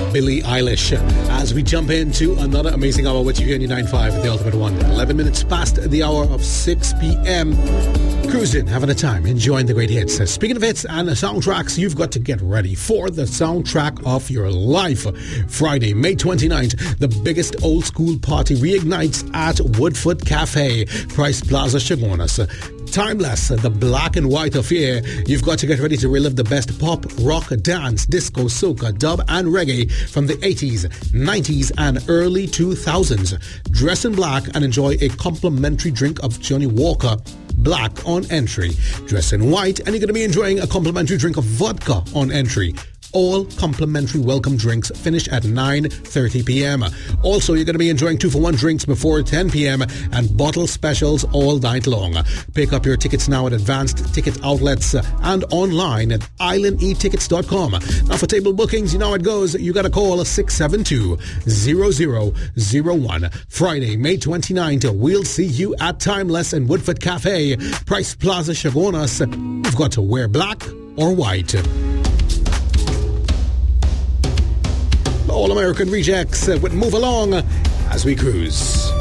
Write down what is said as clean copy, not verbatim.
Billie Eilish. As we jump into another amazing hour with you here in 9.5 The Ultimate One. 11 minutes past the hour of 6 p.m. Cruising, having a time, enjoying the great hits. Speaking of hits and soundtracks, you've got to get ready for the soundtrack of your life. Friday, May 29th, the biggest old school party reignites at Woodfoot Cafe, Price Plaza, Chaguanas. Timeless, the black and white affair. You've got to get ready to relive the best pop, rock, dance, disco, soca, dub and reggae from the 80s, 90s and early 2000s. Dress in black and enjoy a complimentary drink of Johnny Walker Black on entry. Dress in white and you're going to be enjoying a complimentary drink of vodka on entry. All complimentary welcome drinks finish at 9:30 p.m. Also, you're going to be enjoying 2-for-1 drinks before 10 p.m. and bottle specials all night long. Pick up your tickets now at advanced ticket outlets and online at islandetickets.com. Now, for table bookings, you know how it goes. You got to call 672-0001. Friday, May 29th, we'll see you at Timeless and Woodford Cafe, Price Plaza, Chaguanas. You've got to wear black or white. All American Rejects with Move Along as we cruise.